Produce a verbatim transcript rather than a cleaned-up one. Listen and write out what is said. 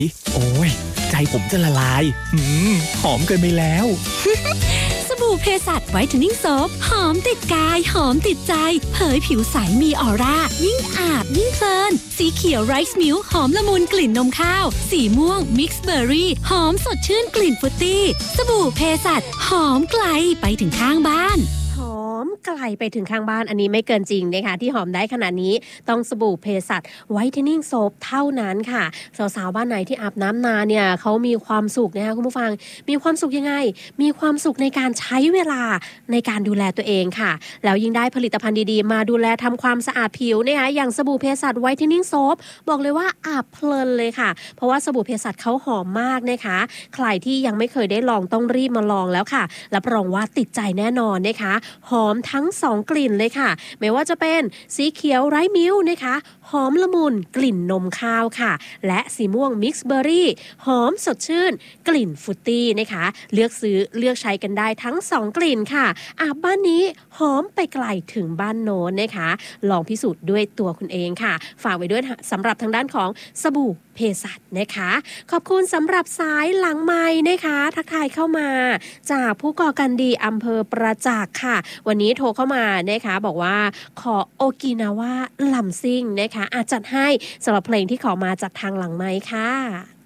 โอ้ยใจผมจะละลายหืมหอมเกินไปแล้วสบู่เพสัชไวท์เทนนิ่งโซฟหอมติดกายหอมติดใจเผยผิวใสมีออร่ายิ่งอาบยิ่งเพลินสีเขียวไรซ์มิลค์หอมละมุนกลิ่นนมข้าวสีม่วงมิกซ์เบอร์รี่หอมสดชื่นกลิ่นฟรุตตี้สบู่เพสัชหอมไกลไปถึงข้างบ้านหอมไกลไปถึงข้างบ้านอันนี้ไม่เกินจริงนะคะที่หอมได้ขนาดนี้ต้องสบู่เพสัชไวท์เทนนิ่งโซฟเท่านั้นค่ะสาวๆบ้านไหนที่อาบน้ำนานเนี่ยเขามีความสุขนะคะคุณผู้ฟังมีความสุขยังไงมีความสุขในการใช้เวลาในการดูแลตัวเองค่ะแล้วยิ่งได้ผลิตภัณฑ์ดีๆมาดูแลทำความสะอาดผิวนะคะอย่างสบู่เพสัชไวท์เทนนิ่งโซฟบอกเลยว่าอาบเพลินเลยค่ะเพราะว่าสบู่เพสัชเขาหอมมากนะคะใครที่ยังไม่เคยได้ลองต้องรีบมาลองแล้วค่ะรับรองว่าติดใจแน่นอนนะคะหอมทั้งสองกลิ่นเลยค่ะไม่ว่าจะเป็นสีเขียวไร้มิ้วนะคะหอมละมุนกลิ่นนมข้าวค่ะและสีม่วงมิกซ์เบอร์รี่หอมสดชื่นกลิ่นฟรุตตี้นะคะเลือกซื้อเลือกใช้กันได้ทั้งสองกลิ่นค่ะอาบบ้านนี้หอมไปไกลถึงบ้านโน้นนะคะลองพิสูจน์ด้วยตัวคุณเองค่ะฝากไว้ด้วยสำหรับทางด้านของสบู่เพสัชนะคะขอบคุณสำหรับสายหลังไมค์นะคะทักทายเข้ามาจากผู้ก่อการดีอำเภอประจักษ์ค่ะวันนี้โทรเข้ามานะคะบอกว่าขอโอกินาวาลัมซิ่งนะคะอาจจัดให้สำหรับเพลงที่ขอมาจากทางหลังไมค์ค่ะ